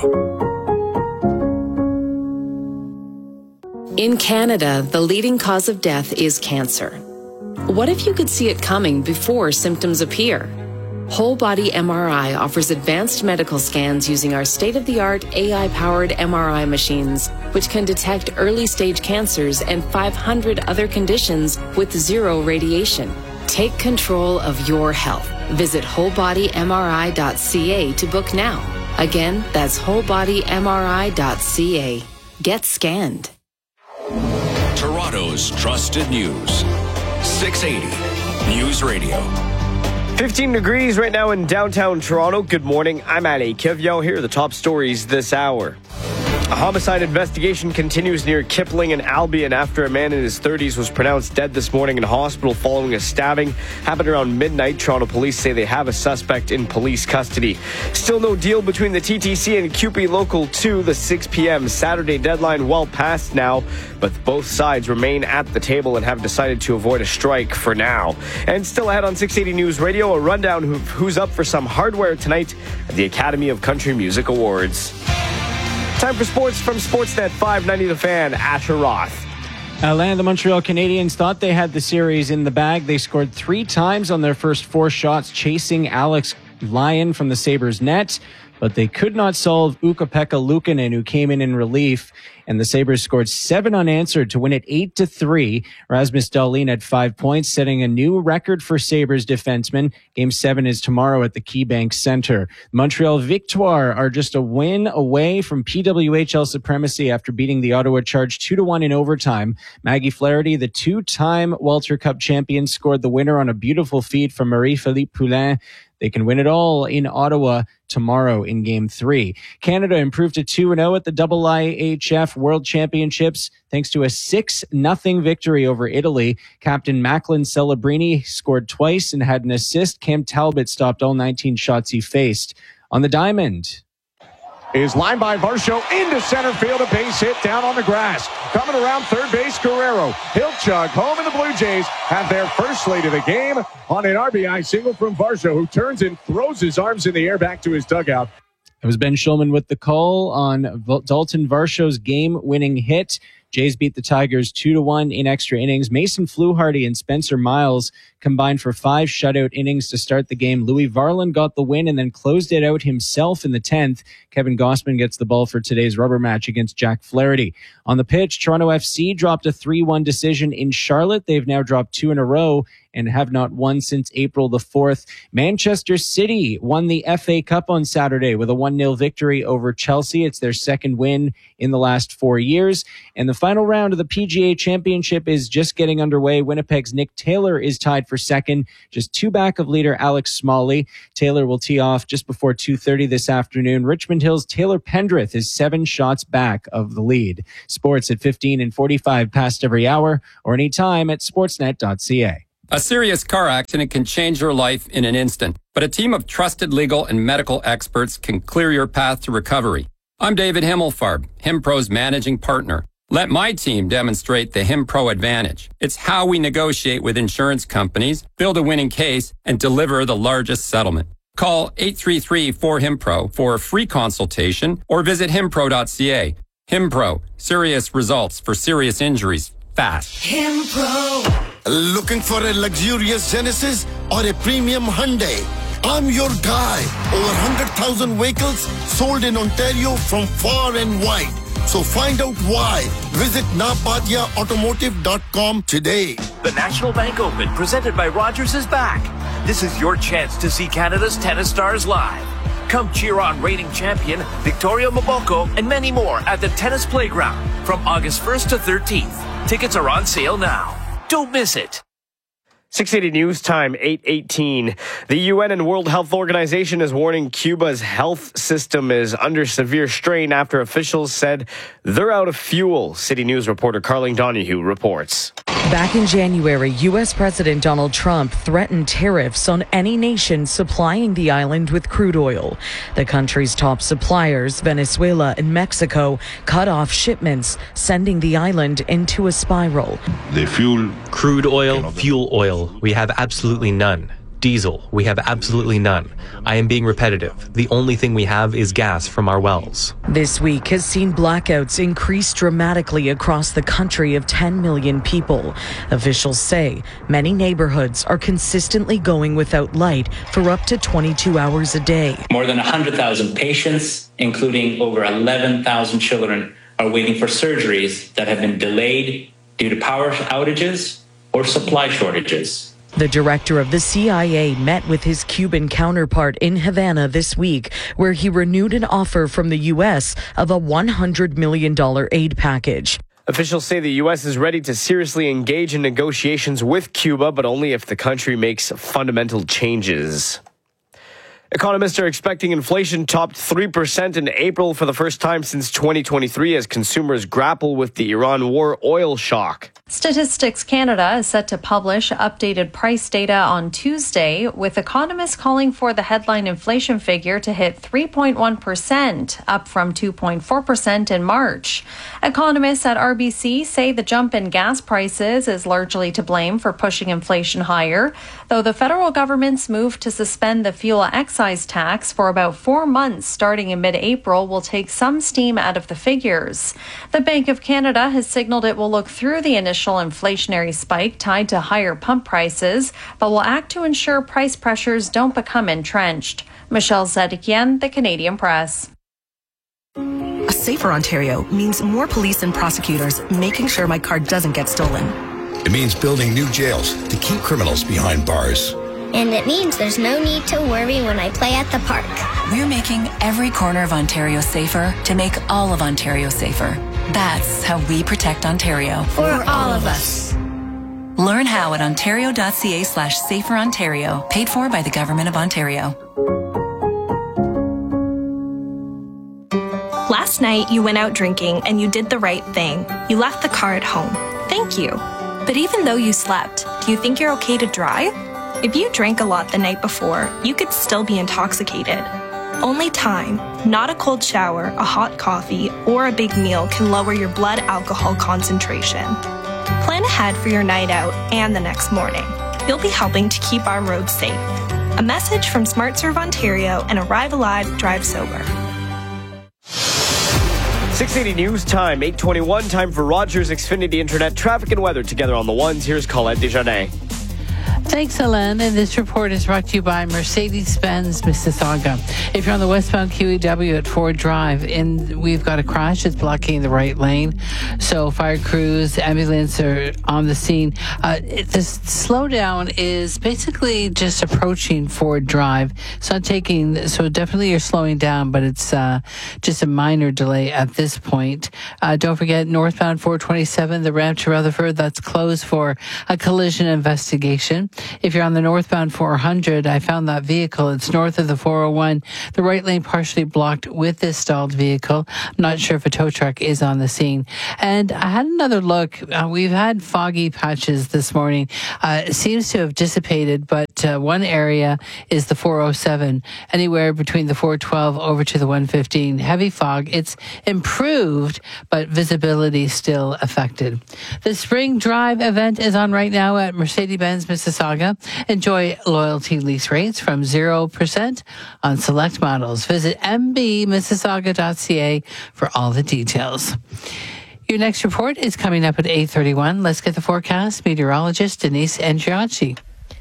In Canada, the leading cause of death is cancer. What if you could see it coming before symptoms appear? Whole Body M R I offers advanced medical scans using our state-of-the-art A I-powered M R I machines, which can detect early-stage cancers and five hundred other conditions with zero radiation. Take control of your health. Visit whole body m r i dot c a to book now. Again, that's whole body m r i dot c a. Get scanned.
Toronto's trusted news. six eighty News Radio.
fifteen degrees right now in downtown Toronto. Good morning. I'm Ali Kivyo. Here are the top stories this hour. A homicide investigation continues near Kipling and Albion after a man in his thirties was pronounced dead this morning in hospital following a stabbing. Happened around midnight. Toronto police say they have a suspect in police custody. Still no deal between the T T C and C U P E Local two. The six p.m. Saturday deadline well past now, but both sides remain at the table and have decided to avoid a strike for now. And still ahead on six eighty News Radio, a rundown of who's up for some hardware tonight at the Academy of Country Music Awards. Time for sports from Sportsnet five ninety The Fan. Asher Roth.
Alain, the Montreal Canadiens thought they had the series in the bag. They scored three times on their first four shots, chasing Alex Lyon from the Sabres' net, but they could not solve Ukko-Pekka Luukkonen, who came in in relief, and the Sabres scored seven unanswered to win it eight to three. Rasmus Dahlin had five points, setting a new record for Sabres defensemen. Game seven is tomorrow at the KeyBank Center. Montreal Victoire are just a win away from P W H L supremacy after beating the Ottawa Charge two to one in overtime. Maggie Flaherty, the two-time Walter Cup champion, scored the winner on a beautiful feed from Marie-Philippe Poulin. They can win it all in Ottawa tomorrow in Game three. Canada improved to two and oh at the I I H F World Championships thanks to a six nothing victory over Italy. Captain Macklin Celebrini scored twice and had an assist. Cam Talbot stopped all nineteen shots he faced. On the diamond,
is lined by Varsho into center field. A base hit down on the grass. Coming around third base, Guerrero. He'll chug home, and the Blue Jays have their first lead of the game on an R B I single from Varsho, who turns and throws his arms in the air back to his dugout.
It was Ben Shulman with the call on Dalton Varsho's game-winning hit. Jays beat the Tigers two to one in extra innings. Mason Fluharty and Spencer Miles combined for five shutout innings to start the game. Louis Varland got the win and then closed it out himself in the tenth. Kevin Gossman gets the ball for today's rubber match against Jack Flaherty. On the pitch, Toronto F C dropped a three one decision in Charlotte. They've now dropped two in a row and have not won since April the fourth. Manchester City won the F A Cup on Saturday with a one nil victory over Chelsea. It's their second win in the last four years. And the final round of the P G A Championship is just getting underway. Winnipeg's Nick Taylor is tied for second, just two back of leader Alex Smalley. Taylor will tee off just before two thirty this afternoon. Richmond Hill's Taylor Pendrith is seven shots back of the lead. Sports at fifteen and forty-five past every hour or anytime at sportsnet dot c a.
A serious car accident can change your life in an instant, but a team of trusted legal and medical experts can clear your path to recovery. I'm David Himmelfarb, HimPro's managing partner. Let my team demonstrate the HimPro advantage. It's how we negotiate with insurance companies, build a winning case, and deliver the largest settlement. Call eight three three four HimPro for a free consultation or visit himpro dot c a. HimPro, serious results for serious injuries, fast.
HimPro. Looking for a luxurious Genesis or a premium Hyundai? I'm your guy. Over one hundred thousand vehicles sold in Ontario from far and wide. So find out why. Visit napatia automotive dot com today.
The National Bank Open, presented by Rogers, is back. This is your chance to see Canada's tennis stars live. Come cheer on reigning champion Victoria Mboko and many more at the Tennis Playground from August first to thirteenth. Tickets are on sale now. Don't miss it.
six eighty News Time, eight eighteen. The U N and World Health Organization is warning Cuba's health system is under severe strain after officials said they're out of fuel. City News reporter Carling Donahue reports.
Back in January, U S President Donald Trump threatened tariffs on any nation supplying the island with crude oil. The country's top suppliers, Venezuela and Mexico, cut off shipments, sending the island into a spiral.
The fuel, crude oil, fuel oil, we have absolutely none. Diesel, we have absolutely none. I am being repetitive. The only thing we have is gas from our wells.
This week has seen blackouts increase dramatically across the country of ten million people. Officials say many neighborhoods are consistently going without light for up to twenty-two hours a day.
More than one hundred thousand patients, including over eleven thousand children, are waiting for surgeries that have been delayed due to power outages or supply shortages.
The director of the C I A met with his Cuban counterpart in Havana this week, where he renewed an offer from the U S of a one hundred million dollars aid package.
Officials say the U S is ready to seriously engage in negotiations with Cuba, but only if the country makes fundamental changes. Economists are expecting inflation topped three percent in April for the first time since twenty twenty-three as consumers grapple with the Iran war oil shock.
Statistics Canada is set to publish updated price data on Tuesday, with economists calling for the headline inflation figure to hit three point one percent, up from two point four percent in March. Economists at R B C say the jump in gas prices is largely to blame for pushing inflation higher, though the federal government's move to suspend the fuel excise tax for about four months starting in mid-April will take some steam out of the figures. The Bank of Canada has signaled it will look through the initial inflationary spike tied to higher pump prices, but will act to ensure price pressures don't become entrenched. Michelle Zedekian, The Canadian Press.
A safer Ontario means more police and prosecutors making sure my car doesn't get stolen.
It means building new jails to keep criminals behind bars.
And it means there's no need to worry when I play at the park.
We're making every corner of Ontario safer to make all of Ontario safer. That's how we protect Ontario.
For all of us.
Learn how at ontario.ca slash safer Ontario. Paid for by the Government of Ontario.
Last night, you went out drinking and you did the right thing. You left the car at home. Thank you. But even though you slept, do you think you're okay to drive? If you drank a lot the night before, you could still be intoxicated. Only time, not a cold shower, a hot coffee, or a big meal can lower your blood alcohol concentration. Plan ahead for your night out and the next morning. You'll be helping to keep our roads safe. A message from SmartServe Ontario and Arrive Alive, Drive Sober.
six eighty News Time, eight twenty-one, time for Rogers Xfinity Internet traffic and weather together on the ones. Here's Colette Desjardins.
Thanks, Helen. And this report is brought to you by Mercedes-Benz Mississauga. If you're on the westbound Q E W at Ford Drive, in, we've got a crash. It's blocking the right lane. So fire crews, ambulance are on the scene. Uh, it, the slowdown is basically just approaching Ford Drive. It's not taking, so definitely you're slowing down, but it's uh, just a minor delay at this point. Uh, don't forget, northbound four twenty-seven, the ramp to Rutherford, that's closed for a collision investigation. If you're on the northbound four hundred, I found that vehicle. It's north of the four oh one. The right lane partially blocked with this stalled vehicle. I'm not sure if a tow truck is on the scene. And I had another look. Uh, we've had foggy patches this morning. Uh, it seems to have dissipated, but uh, one area is the four oh seven, anywhere between the four twelve over to the one fifteen. Heavy fog. It's improved, but visibility still affected. The Spring Drive event is on right now at Mercedes-Benz Mississauga. Enjoy loyalty lease rates from zero percent on select models. Visit m b mississauga dot c a for all the details. Your next report is coming up at eight thirty-one. Let's get the forecast. Meteorologist Denise Andriacci.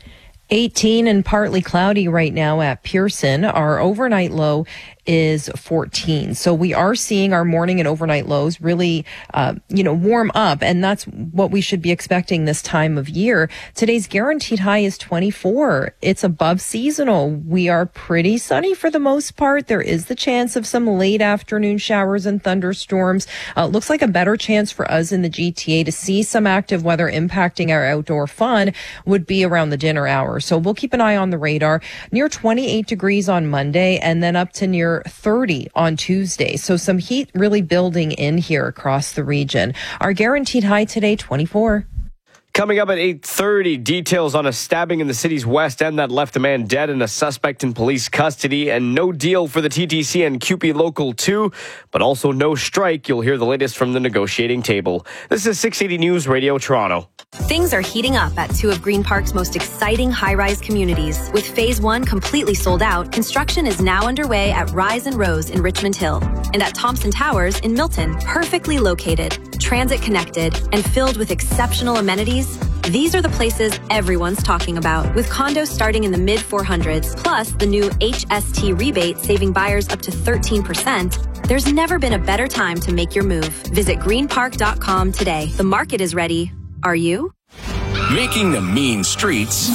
eighteen and partly cloudy right now at Pearson. Our overnight low is fourteen. So we are seeing our morning and overnight lows really, uh, you know, warm up. And that's what we should be expecting this time of year. Today's guaranteed high is twenty-four. It's above seasonal. We are pretty sunny for the most part. There is the chance of some late afternoon showers and thunderstorms. Uh, looks like a better chance for us in the G T A to see some active weather impacting our outdoor fun would be around the dinner hour. So we'll keep an eye on the radar. Near twenty-eight degrees on Monday and then up to near thirty on Tuesday. So some heat really building in here across the region. Our guaranteed high today, twenty-four.
Coming up at eight thirty, details on a stabbing in the city's west end that left a man dead and a suspect in police custody, and no deal for the T T C and C U P E Local two, but also no strike. You'll hear the latest from the negotiating table. This is six eighty News Radio Toronto.
Things are heating up at two of Green Park's most exciting high-rise communities. With Phase one completely sold out, construction is now underway at Rise and Rose in Richmond Hill and at Thompson Towers in Milton. Perfectly located, transit-connected, and filled with exceptional amenities, these are the places everyone's talking about. With condos starting in the mid four hundreds, plus the new H S T rebate saving buyers up to thirteen percent, there's never been a better time to make your move. Visit green park dot com today. The market is ready. Are you?
Making the mean streets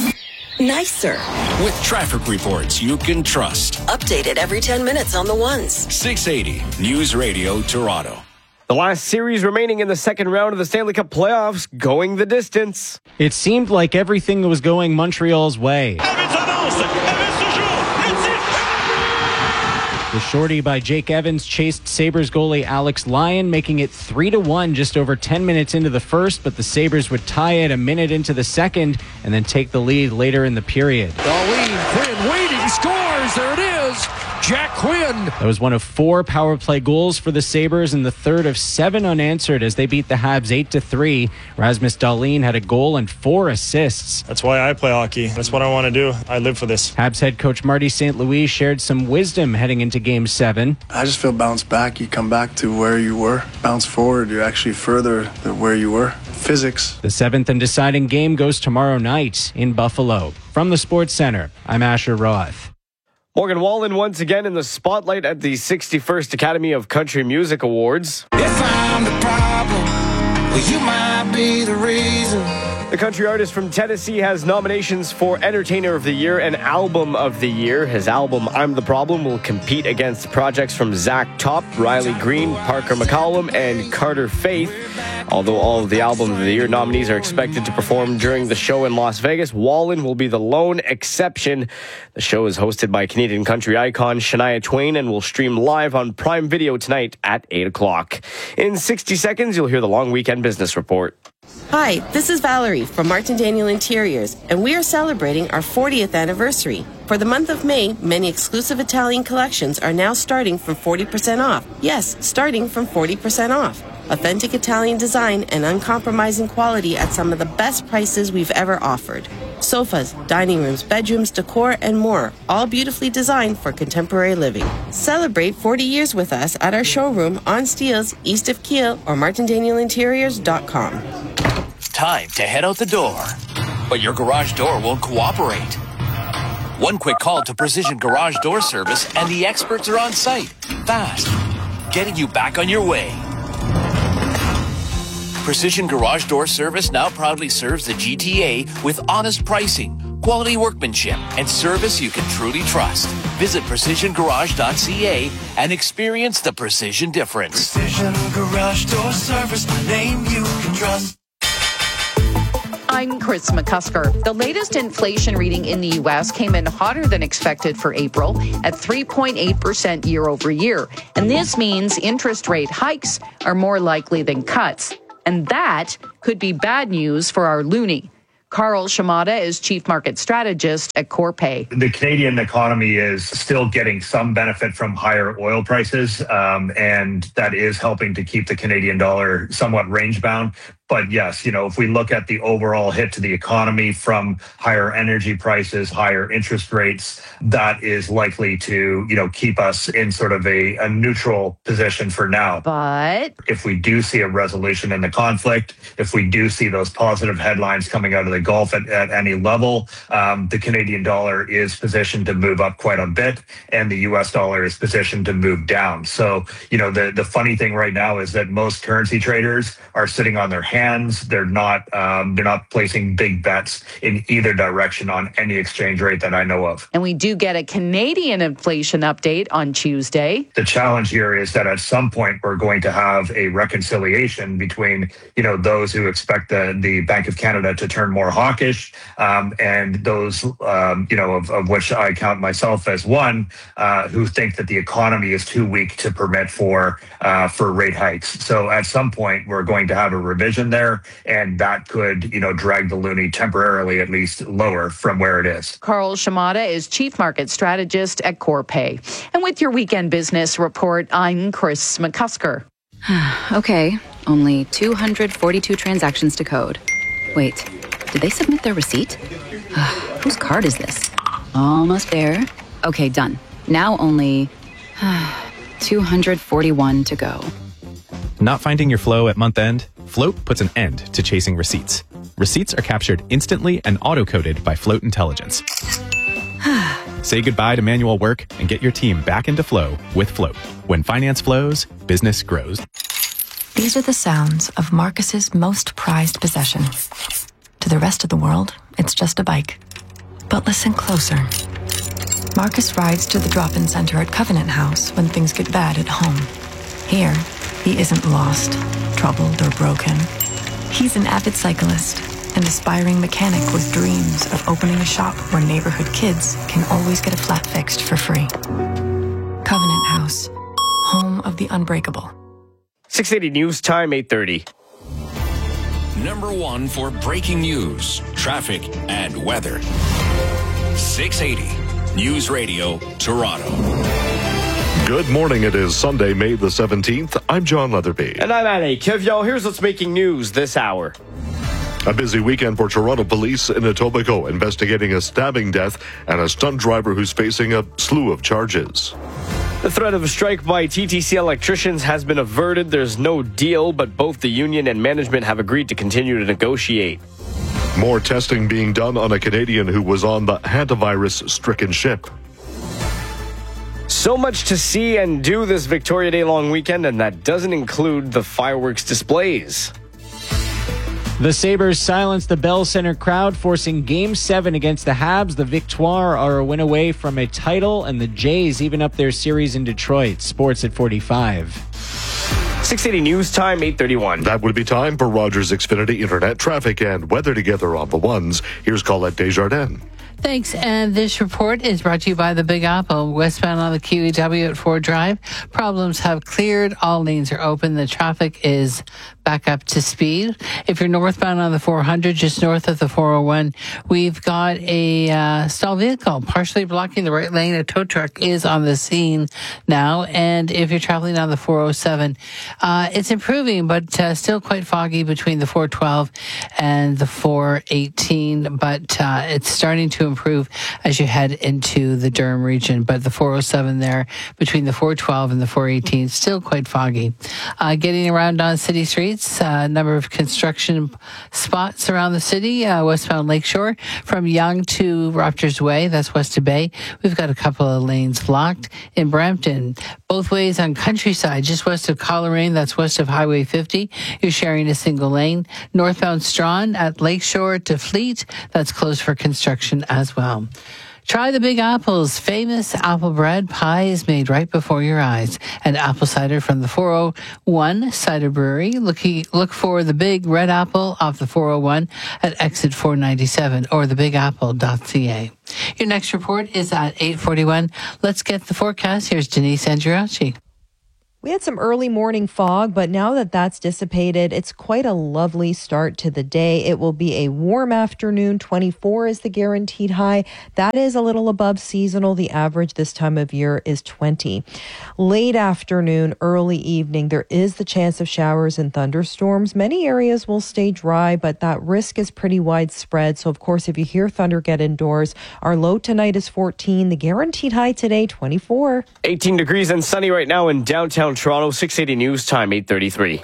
nicer
with traffic reports you can trust.
Updated every ten minutes on the ones.
six eighty News Radio Toronto.
The last series remaining in the second round of the Stanley Cup playoffs going the distance.
It seemed like everything was going Montreal's way. The shorty by Jake Evans chased Sabres goalie Alex Lyon, making it three to one just over ten minutes into the first, but the Sabres would tie it a minute into the second and then take the lead later in the period.
Darlene Quinn waiting, scores, there it is, Jack Quinn.
That was one of four power play goals for the Sabres and the third of seven unanswered as they beat the Habs eight to three. Rasmus Dahlin had a goal and four assists.
That's why I play hockey. That's what I want to do. I live for this.
Habs head coach Marty Saint Louis shared some wisdom heading into game seven.
I just feel bounce back. You come back to where you were. Bounce forward. You're actually further than where you were. Physics.
The seventh and deciding game goes tomorrow night in Buffalo. From the Sports Center, I'm Asher Roth.
Morgan Wallen once again in the spotlight at the sixty-first Academy of Country Music Awards.
If I'm the problem, well, you might be the reason.
The country artist from Tennessee has nominations for Entertainer of the Year and Album of the Year. His album, I'm the Problem, will compete against projects from Zach Top, Riley Green, Parker McCollum, and Carter Faith. Although all of the Album of the Year nominees are expected to perform during the show in Las Vegas, Wallen will be the lone exception. The show is hosted by Canadian country icon Shania Twain and will stream live on Prime Video tonight at eight o'clock. In sixty seconds, you'll hear the Long Weekend Business Report.
Hi, this is Valerie from Martin Daniel Interiors, and we are celebrating our fortieth anniversary. For the month of May, many exclusive Italian collections are now starting from forty percent off. Yes, starting from forty percent off. Authentic Italian design and uncompromising quality at some of the best prices we've ever offered. Sofas, dining rooms, bedrooms, decor, and more, all beautifully designed for contemporary living. Celebrate forty years with us at our showroom on Steeles, east of Kiel, or martin daniel interiors dot com.
Time to head out the door, but your garage door won't cooperate. One quick call to Precision Garage Door Service and the experts are on site, fast, getting you back on your way. Precision Garage Door Service now proudly serves the G T A with honest pricing, quality workmanship, and service you can truly trust. Visit precision garage dot c a and experience the precision difference.
Precision Garage Door Service, name you can trust.
I'm Chris McCusker. The latest inflation reading in the U S came in hotter than expected for April at three point eight percent year over year. And this means interest rate hikes are more likely than cuts. And that could be bad news for our loonie. Carl Shimada is chief market strategist at Corpay.
The Canadian economy is still getting some benefit from higher oil prices, um, and that is helping to keep the Canadian dollar somewhat range bound. But yes, you know, if we look at the overall hit to the economy from higher energy prices, higher interest rates, that is likely to, you know, keep us in sort of a, a neutral position for now.
But
if we do see a resolution in the conflict, if we do see those positive headlines coming out of the Gulf at, at any level, um, the Canadian dollar is positioned to move up quite a bit, and the U S dollar is positioned to move down. So, you know, the, the funny thing right now is that most currency traders are sitting on their hands. They're not um, they're not placing big bets in either direction on any exchange rate that I know of.
And we do get a Canadian inflation update on Tuesday.
The challenge here is that at some point we're going to have a reconciliation between, you know, those who expect the, the Bank of Canada to turn more hawkish um, and those, um, you know, of, of which I count myself as one, uh, who think that the economy is too weak to permit for uh, for rate hikes. So at some point we're going to have a revision there, and that could, you know, drag the loonie temporarily at least lower from where it is.
Carl Shimada is chief market strategist at Corpay. And with your weekend business report, I'm Chris McCusker.
Okay, only two hundred forty-two transactions to code. Wait, did they submit their receipt? Whose card is this? Almost there. Okay, done. Now only two hundred forty-one to go.
Not finding your flow at month end? Float puts an end to chasing receipts. Receipts are captured instantly and auto-coded by Float Intelligence. Say goodbye to manual work and get your team back into flow with Float. When finance flows, business grows.
These are the sounds of Marcus's most prized possession. To the rest of the world, it's just a bike. But listen closer. Marcus rides to the drop-in center at Covenant House when things get bad at home. Here, he isn't lost, troubled, or broken. He's an avid cyclist, an aspiring mechanic with dreams of opening a shop where neighborhood kids can always get a flat fixed for free. Covenant House, home of the unbreakable.
six eighty News Time, eight thirty.
Number one for breaking news, traffic, and weather. six eighty News Radio, Toronto.
Good morning. It is Sunday, May the seventeenth. I'm John Leatherby.
And I'm Annie Kivyo. Here's what's making news this hour.
A busy weekend for Toronto police in Etobicoke investigating a stabbing death and a stunt driver who's facing a slew of charges.
The threat of a strike by T T C electricians has been averted. There's no deal, but both the union and management have agreed to continue to negotiate.
More testing being done on a Canadian who was on the hantavirus-stricken ship.
So much to see and do this Victoria Day long weekend, and that doesn't include the fireworks displays.
The Sabres silenced the Bell Center crowd, forcing Game seven against the Habs. The Victoire are a win away from a title, and the Jays even up their series in Detroit. Sports at forty-five.
six eighty News Time, eight thirty-one.
That would be time for Rogers Xfinity Internet traffic and weather together on the ones. Here's Colette Desjardins.
Thanks. And this report is brought to you by the Big Apple. Westbound on the Q E W at Ford Drive. Problems have cleared. All lanes are open. The traffic is back. back up to speed. If you're northbound on the four hundred, just north of the four oh one, we've got a uh, stalled vehicle partially blocking the right lane. A tow truck is on the scene now. And if you're traveling on the four oh seven, uh, it's improving, but uh, still quite foggy between the four twelve and the four eighteen. But uh, it's starting to improve as you head into the Durham region. But the four oh seven there between the four twelve and the four eighteen, still quite foggy. Uh, getting around on city streets, a uh, number of construction spots around the city, uh, westbound Lakeshore, from Yonge to Raptors Way, that's west of Bay. We've got a couple of lanes blocked. In Brampton, both ways on Countryside, just west of Coleraine, that's west of Highway fifty. You're sharing a single lane. Northbound Strawn at Lakeshore to Fleet, that's closed for construction as well. Try the Big Apple's famous apple bread pies made right before your eyes. And apple cider from the four oh one Cider Brewery. Look, look for the Big Red Apple off the four oh one at exit four ninety-seven or the big apple dot c a. Your next report is at eight forty-one. Let's get the forecast. Here's Denise Andriachi.
We had some early morning fog, but now that that's dissipated, it's quite a lovely start to the day. It will be a warm afternoon. twenty-four is the guaranteed high. That is a little above seasonal. The average this time of year is twenty. Late afternoon, early evening, there is the chance of showers and thunderstorms. Many areas will stay dry, but that risk is pretty widespread. So, of course, if you hear thunder, get indoors. Our low tonight is fourteen. The guaranteed high today, twenty-four.
eighteen degrees and sunny right now in downtown Toronto. Six eighty News Time, eight thirty-three.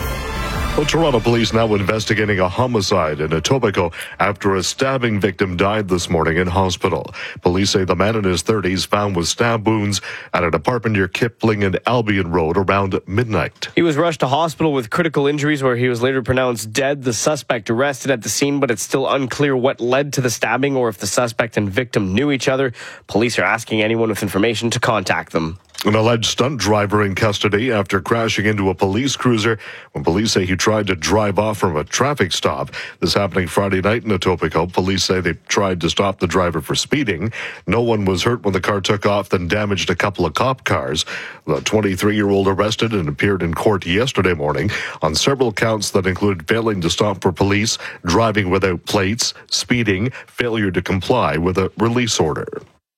Well, Toronto police now investigating a homicide in Etobicoke after a stabbing victim died this morning in hospital. Police say the man in his thirties found with stab wounds at an apartment near Kipling and Albion Road around midnight.
He was rushed to hospital with critical injuries where he was later pronounced dead. The suspect arrested at the scene, but it's still unclear what led to the stabbing or if the suspect and victim knew each other. Police are asking anyone with information to contact them.
An alleged stunt driver in custody after crashing into a police cruiser when police say he tried to drive off from a traffic stop. This happening Friday night in Etobicoke. Police say they tried to stop the driver for speeding. No one was hurt when the car took off, then damaged a couple of cop cars. The twenty-three-year-old arrested and appeared in court yesterday morning on several counts that included failing to stop for police, driving without plates, speeding, failure to comply with a release order.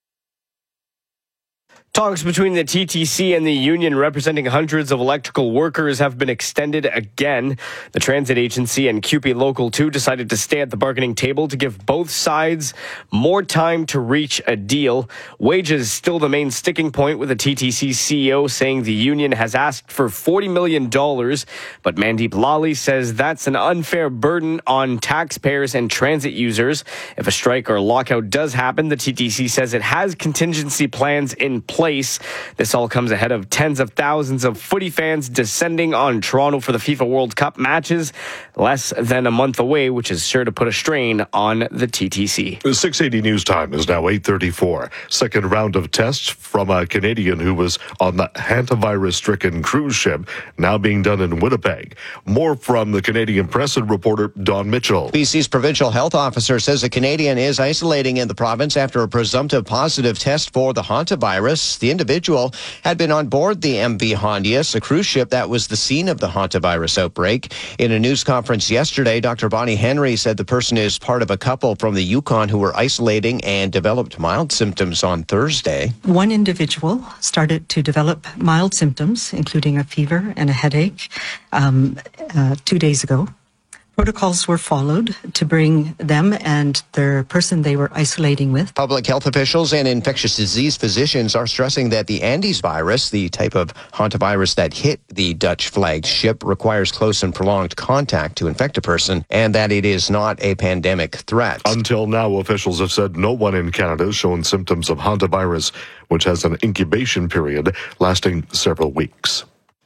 Talks between the T T C and the union representing hundreds of electrical workers have been extended again. The transit agency and C U P E Local two decided to stay at the bargaining table to give both sides more time to reach a deal. Wages still the main sticking point, with the T T C C E O saying the union has asked for forty million dollars. But Mandeep Lally says that's an unfair burden on taxpayers and transit users. If a strike or lockout does happen, the T T C says it has contingency plans in place. This all comes ahead of tens of thousands of footy fans descending on Toronto for the FIFA World Cup matches less than a month away, which is sure to put a strain on the T T C.
The six eighty News Time is now eight thirty-four. Second round of tests from a Canadian who was on the hantavirus-stricken cruise ship now being done in Winnipeg. More from the Canadian Press and reporter Don Mitchell.
B C's provincial health officer says a Canadian is isolating in the province after a presumptive positive test for the hantavirus. The individual had been on board the M V Hondius, a cruise ship that was the scene of the hantavirus outbreak. In a news conference yesterday, Doctor Bonnie Henry said the person is part of a couple from the Yukon who were isolating and developed mild symptoms on Thursday.
One individual started to develop mild symptoms, including a fever and a headache, um, uh, two days ago. Protocols were followed to bring them and the person they were isolating with.
Public health officials and infectious disease physicians are stressing that the Andes virus, the type of hantavirus that hit the Dutch flagged ship, requires close and prolonged contact to infect a person, and that it is not a pandemic threat.
Until now, officials have said no one in Canada has shown symptoms of hantavirus, which has an incubation period lasting several weeks.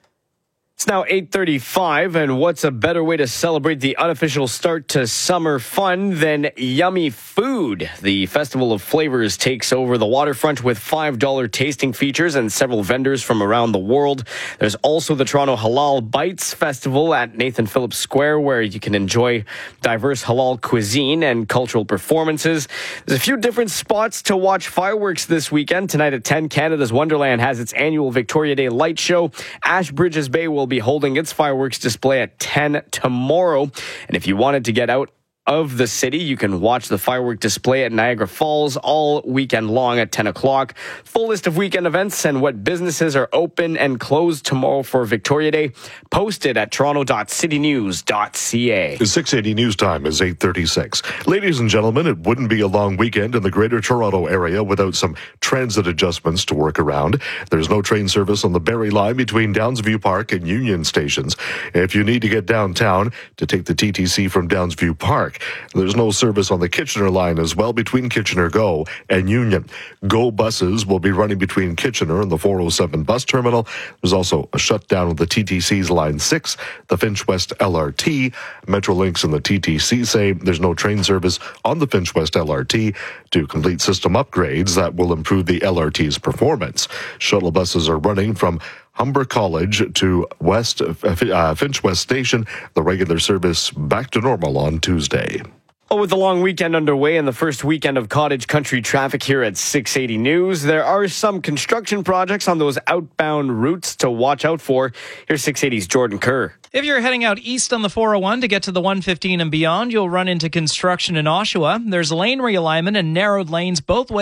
It's now eight thirty-five, and what's a better way to celebrate the unofficial start to summer fun than yummy food? The Festival of Flavors takes over the waterfront with five dollar tasting features and several vendors from around the world. There's also the Toronto Halal Bites Festival at Nathan Phillips Square, where you can enjoy diverse halal cuisine and cultural performances. There's a few different spots to watch fireworks this weekend. Tonight at ten, Canada's Wonderland has its annual Victoria Day light show. Ash Bridges Bay will be holding its fireworks display at ten tomorrow. And if you wanted to get out of the city, you can watch the firework display at Niagara Falls all weekend long at ten o'clock. Full list of weekend events and what businesses are open and closed tomorrow for Victoria Day posted at toronto dot city news dot c a.
six eighty news time is eight thirty-six. Ladies and gentlemen, it wouldn't be a long weekend in the Greater Toronto area without some transit adjustments to work around. There's no train service on the Barrie Line between Downsview Park and Union stations. If you need to get downtown to take the T T C from Downsview Park, there's no service on the Kitchener line as well between Kitchener Go and Union. Go buses will be running between Kitchener and the four oh seven bus terminal. There's also a shutdown of the T T C's Line six, the Finch West L R T. Metrolinx and the T T C say there's no train service on the Finch West L R T to complete system upgrades that will improve the L R T's performance. Shuttle buses are running from Humber College to West uh, Finch West Station. The regular service back to normal on Tuesday.
Well, with the long weekend underway and the first weekend of cottage country traffic here at six eighty News, there are some construction projects on those outbound routes to watch out for. Here's six eighty's Jordan Kerr.
If you're heading out east on the four oh one to get to the one fifteen and beyond, you'll run into construction in Oshawa. There's lane realignment and narrowed lanes both ways.